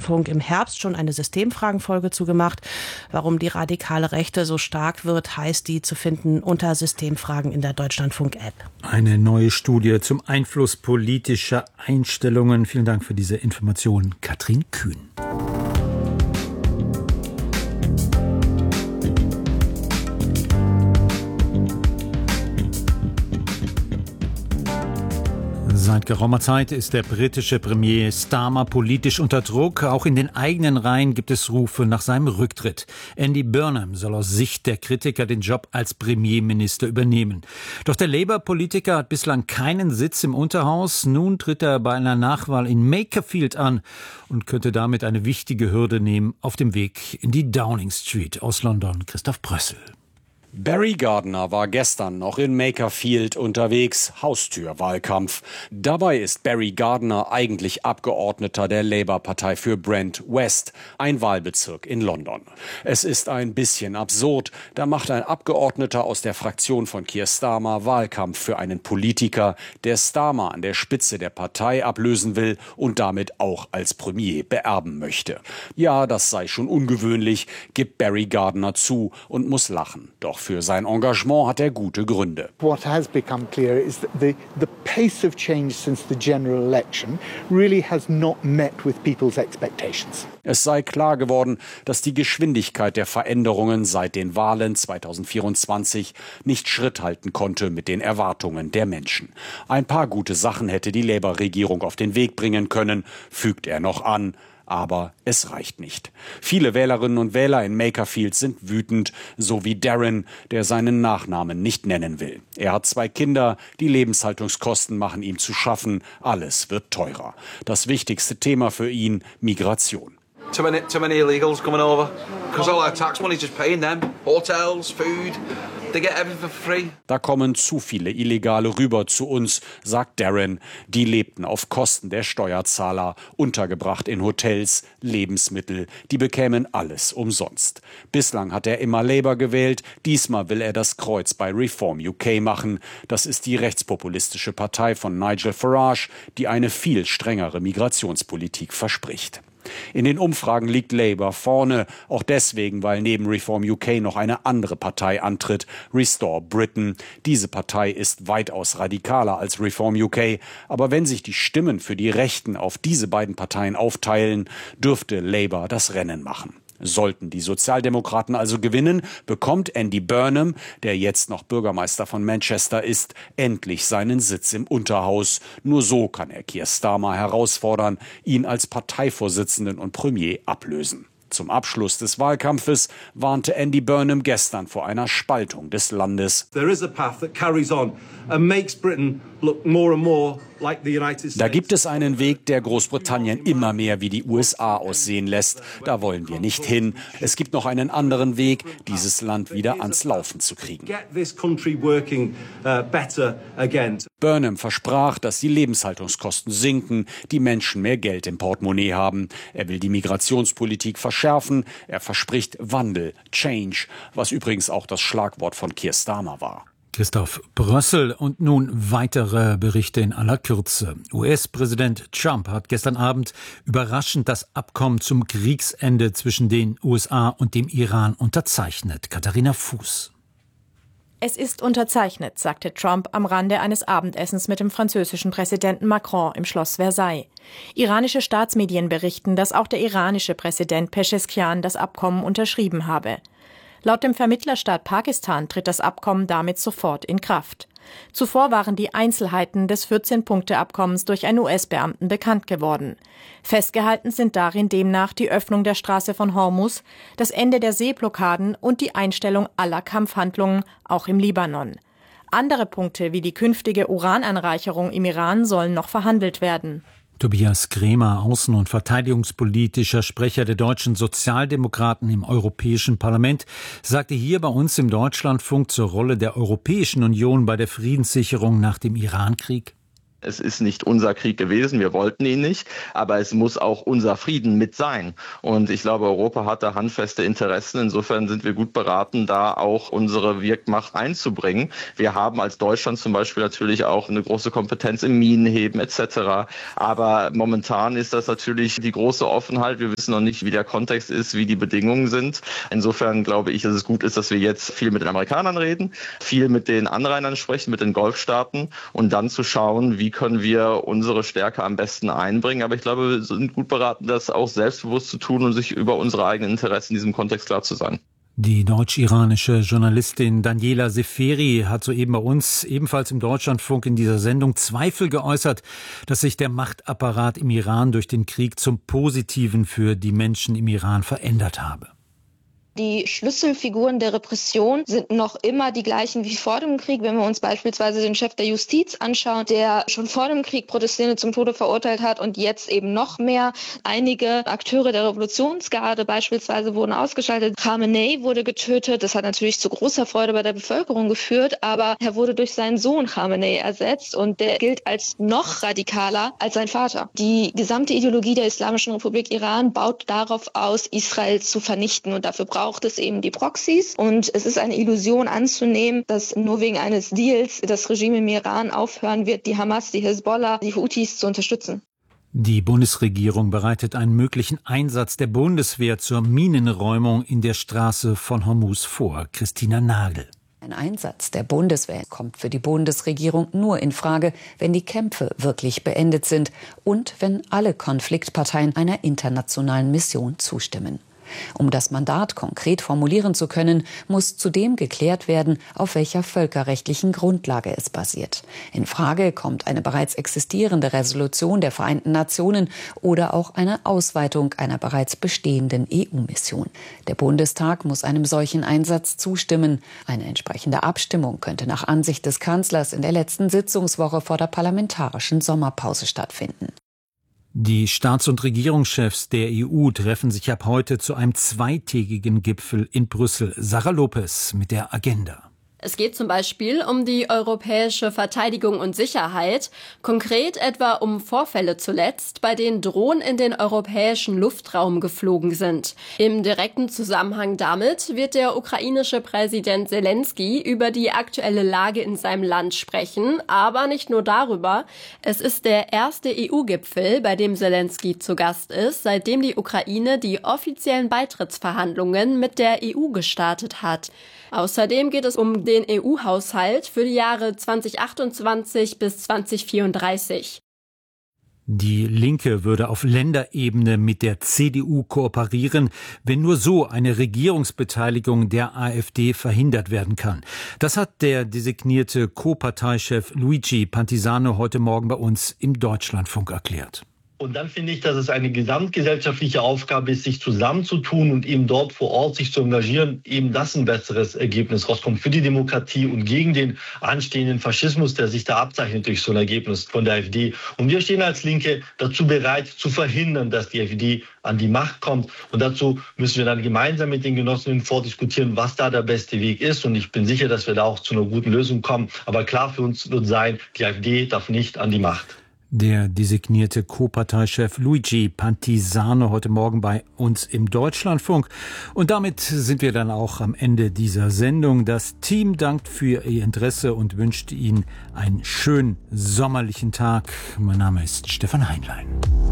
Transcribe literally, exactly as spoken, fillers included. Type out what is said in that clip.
Deutschlandfunk im Herbst schon eine Systemfragenfolge zugemacht. Warum die radikale Rechte so stark wird, heißt die zu finden unter Systemfragen in der Deutschlandfunk-App. Eine neue Studie zum Einfluss politischer Einstellungen. Vielen Dank für diese Information, Katrin Kühn. Seit geraumer Zeit ist der britische Premier Starmer politisch unter Druck. Auch in den eigenen Reihen gibt es Rufe nach seinem Rücktritt. Andy Burnham soll aus Sicht der Kritiker den Job als Premierminister übernehmen. Doch der Labour-Politiker hat bislang keinen Sitz im Unterhaus. Nun tritt er bei einer Nachwahl in Makerfield an und könnte damit eine wichtige Hürde nehmen auf dem Weg in die Downing Street. Aus London, Christoph Brössel. Barry Gardiner war gestern noch in Makerfield unterwegs, Haustürwahlkampf. Dabei ist Barry Gardiner eigentlich Abgeordneter der Labour-Partei für Brent West, ein Wahlbezirk in London. Es ist ein bisschen absurd, da macht ein Abgeordneter aus der Fraktion von Keir Starmer Wahlkampf für einen Politiker, der Starmer an der Spitze der Partei ablösen will und damit auch als Premier beerben möchte. Ja, das sei schon ungewöhnlich, gibt Barry Gardiner zu und muss lachen. Doch für sein Engagement hat er gute Gründe. What has become clear is that the, the pace of change since the general election really has not met with people's expectations. Es sei klar geworden, dass die Geschwindigkeit der Veränderungen seit den Wahlen zweitausendvierundzwanzig nicht Schritt halten konnte mit den Erwartungen der Menschen. Ein paar gute Sachen hätte die Labour-Regierung auf den Weg bringen können, fügt er noch an. Aber es reicht nicht. Viele Wählerinnen und Wähler in Makerfield sind wütend, so wie Darren, der seinen Nachnamen nicht nennen will. Er hat zwei Kinder, die Lebenshaltungskosten machen ihm zu schaffen, alles wird teurer. Das wichtigste Thema für ihn, Migration. Too many, too many illegals coming over, because all our tax money is just paying them. Hotels, food, they get everything for free. Da kommen zu viele Illegale rüber zu uns, sagt Darren. Die lebten auf Kosten der Steuerzahler, untergebracht in Hotels, Lebensmittel. Die bekämen alles umsonst. Bislang hat er immer Labour gewählt. Diesmal will er das Kreuz bei Reform U K machen. Das ist die rechtspopulistische Partei von Nigel Farage, die eine viel strengere Migrationspolitik verspricht. In den Umfragen liegt Labour vorne, auch deswegen, weil neben Reform U K noch eine andere Partei antritt, Restore Britain. Diese Partei ist weitaus radikaler als Reform U K, aber wenn sich die Stimmen für die Rechten auf diese beiden Parteien aufteilen, dürfte Labour das Rennen machen. Sollten die Sozialdemokraten also gewinnen, bekommt Andy Burnham, der jetzt noch Bürgermeister von Manchester ist, endlich seinen Sitz im Unterhaus. Nur so kann er Keir Starmer herausfordern, ihn als Parteivorsitzenden und Premier ablösen. Zum Abschluss des Wahlkampfes warnte Andy Burnham gestern vor einer Spaltung des Landes. There is a path that carries on and makes Britain look more and more like the United States. Da gibt es einen Weg, der Großbritannien immer mehr wie die U S A aussehen lässt. Da wollen wir nicht hin. Es gibt noch einen anderen Weg, dieses Land wieder ans Laufen zu kriegen. Get this country working uh, better again. Burnham versprach, dass die Lebenshaltungskosten sinken, die Menschen mehr Geld im Portemonnaie haben. Er will die Migrationspolitik verschärfen. Er verspricht Wandel, Change, was übrigens auch das Schlagwort von Keir Starmer war. Christoph Brössel und nun weitere Berichte in aller Kürze. U S-Präsident Trump hat gestern Abend überraschend das Abkommen zum Kriegsende zwischen den U S A und dem Iran unterzeichnet. Katharina Fuß. Es ist unterzeichnet, sagte Trump am Rande eines Abendessens mit dem französischen Präsidenten Macron im Schloss Versailles. Iranische Staatsmedien berichten, dass auch der iranische Präsident Pescheskian das Abkommen unterschrieben habe. Laut dem Vermittlerstaat Pakistan tritt das Abkommen damit sofort in Kraft. Zuvor waren die Einzelheiten des vierzehn-Punkte-Abkommens durch einen U S-Beamten bekannt geworden. Festgehalten sind darin demnach die Öffnung der Straße von Hormuz, das Ende der Seeblockaden und die Einstellung aller Kampfhandlungen, auch im Libanon. Andere Punkte wie die künftige Urananreicherung im Iran sollen noch verhandelt werden. Tobias Kremer, außen- und verteidigungspolitischer Sprecher der deutschen Sozialdemokraten im Europäischen Parlament, sagte hier bei uns im Deutschlandfunk zur Rolle der Europäischen Union bei der Friedenssicherung nach dem Irankrieg. Es ist nicht unser Krieg gewesen, wir wollten ihn nicht, aber es muss auch unser Frieden mit sein. Und ich glaube, Europa hat da handfeste Interessen. Insofern sind wir gut beraten, da auch unsere Wirkmacht einzubringen. Wir haben als Deutschland zum Beispiel natürlich auch eine große Kompetenz im Minenheben et cetera. Aber momentan ist das natürlich die große Offenheit. Wir wissen noch nicht, wie der Kontext ist, wie die Bedingungen sind. Insofern glaube ich, dass es gut ist, dass wir jetzt viel mit den Amerikanern reden, viel mit den Anrainern sprechen, mit den Golfstaaten und dann zu schauen, wie Wie können wir unsere Stärke am besten einbringen. Aber ich glaube, wir sind gut beraten, das auch selbstbewusst zu tun und sich über unsere eigenen Interessen in diesem Kontext klar zu sein. Die deutsch-iranische Journalistin Daniela Seferi hat soeben bei uns, ebenfalls im Deutschlandfunk in dieser Sendung, Zweifel geäußert, dass sich der Machtapparat im Iran durch den Krieg zum Positiven für die Menschen im Iran verändert habe. Die Schlüsselfiguren der Repression sind noch immer die gleichen wie vor dem Krieg. Wenn wir uns beispielsweise den Chef der Justiz anschauen, der schon vor dem Krieg Protestierende zum Tode verurteilt hat und jetzt eben noch mehr. Einige Akteure der Revolutionsgarde beispielsweise wurden ausgeschaltet. Khamenei wurde getötet. Das hat natürlich zu großer Freude bei der Bevölkerung geführt, aber er wurde durch seinen Sohn Khamenei ersetzt und der gilt als noch radikaler als sein Vater. Die gesamte Ideologie der Islamischen Republik Iran baut darauf aus, Israel zu vernichten, und dafür braucht braucht es eben die Proxys. Und es ist eine Illusion anzunehmen, dass nur wegen eines Deals das Regime im Iran aufhören wird, die Hamas, die Hezbollah, die Houthis zu unterstützen. Die Bundesregierung bereitet einen möglichen Einsatz der Bundeswehr zur Minenräumung in der Straße von Hormuz vor. Christina Nagel. Ein Einsatz der Bundeswehr kommt für die Bundesregierung nur in Frage, wenn die Kämpfe wirklich beendet sind und wenn alle Konfliktparteien einer internationalen Mission zustimmen. Um das Mandat konkret formulieren zu können, muss zudem geklärt werden, auf welcher völkerrechtlichen Grundlage es basiert. In Frage kommt eine bereits existierende Resolution der Vereinten Nationen oder auch eine Ausweitung einer bereits bestehenden E U-Mission. Der Bundestag muss einem solchen Einsatz zustimmen. Eine entsprechende Abstimmung könnte nach Ansicht des Kanzlers in der letzten Sitzungswoche vor der parlamentarischen Sommerpause stattfinden. Die Staats- und Regierungschefs der E U treffen sich ab heute zu einem zweitägigen Gipfel in Brüssel. Sarah Lopez mit der Agenda. Es geht zum Beispiel um die europäische Verteidigung und Sicherheit, konkret etwa um Vorfälle zuletzt, bei denen Drohnen in den europäischen Luftraum geflogen sind. Im direkten Zusammenhang damit wird der ukrainische Präsident Selensky über die aktuelle Lage in seinem Land sprechen, aber nicht nur darüber. Es ist der erste E U-Gipfel, bei dem Selensky zu Gast ist, seitdem die Ukraine die offiziellen Beitrittsverhandlungen mit der E U gestartet hat. Außerdem geht es um den E U-Haushalt für die Jahre zweitausendachtundzwanzig bis zweitausendvierunddreißig. Die Linke würde auf Länderebene mit der C D U kooperieren, wenn nur so eine Regierungsbeteiligung der AfD verhindert werden kann. Das hat der designierte Co-Parteichef Luigi Pantisano heute Morgen bei uns im Deutschlandfunk erklärt. Und dann finde ich, dass es eine gesamtgesellschaftliche Aufgabe ist, sich zusammenzutun und eben dort vor Ort sich zu engagieren, eben dass ein besseres Ergebnis rauskommt für die Demokratie und gegen den anstehenden Faschismus, der sich da abzeichnet durch so ein Ergebnis von der AfD. Und wir stehen als Linke dazu bereit, zu verhindern, dass die AfD an die Macht kommt. Und dazu müssen wir dann gemeinsam mit den Genossinnen vordiskutieren, was da der beste Weg ist. Und ich bin sicher, dass wir da auch zu einer guten Lösung kommen. Aber klar für uns wird sein, die AfD darf nicht an die Macht. Der designierte Co-Parteichef Luigi Pantisano heute Morgen bei uns im Deutschlandfunk. Und damit sind wir dann auch am Ende dieser Sendung. Das Team dankt für Ihr Interesse und wünscht Ihnen einen schönen sommerlichen Tag. Mein Name ist Stefan Heinlein.